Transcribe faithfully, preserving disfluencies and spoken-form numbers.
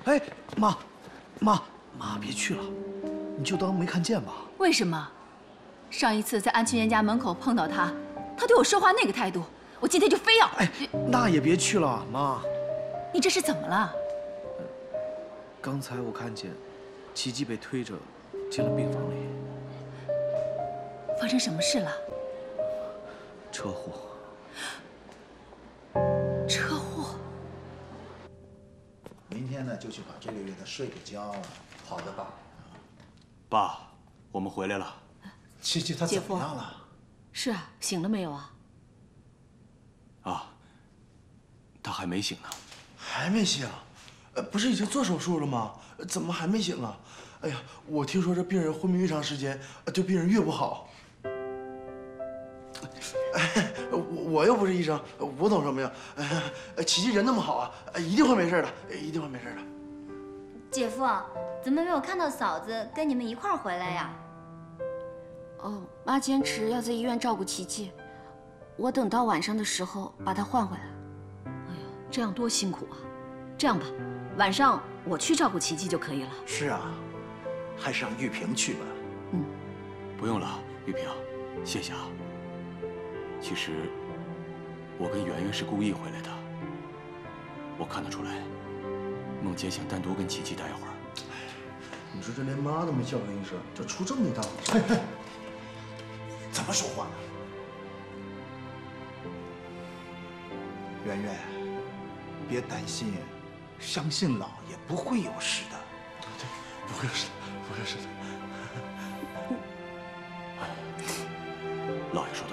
哎，妈，妈，妈，别去了，你就当没看见吧。 为什么？上一次在安清源家门口碰到他，他对我说话那个态度，我今天就非要…… 哎，那也别去了，妈。 你这是怎么了？ 刚才我看见琪琪被推着进了病房里， 发生什么事了？ 车祸。 车祸。 明天呢，就去把这个月的税给交了。好的，爸。 爸，我们回来了。 琪琪她怎么样了？ 是啊，醒了没有啊？ 啊，他还没醒呢。 还没醒？呃，不是已经做手术了吗？怎么还没醒啊？哎呀，我听说这病人昏迷越长时间，对病人越不好。哎，我我又不是医生，我懂什么呀？哎，琪琪人那么好啊，一定会没事的，一定会没事的。 姐夫，怎么没有看到嫂子跟你们一块儿回来呀？ 哦，妈坚持要在医院照顾琪琪，我等到晚上的时候把她换回来。 哎呀，这样多辛苦啊！这样吧，晚上我去照顾琪琪就可以了。 是啊，还是让玉萍去吧。 嗯， 不用了，玉萍，谢谢啊。其实我跟圆圆是故意回来的，我看得出来，梦洁想单独跟琪琪待一会儿。 你说这连妈都没叫上一声，这出这么一大好事， 怎么说话呢？圆圆，别担心，相信老爷不会有事的。 对，不会有事的，不会有事的。 老爷说的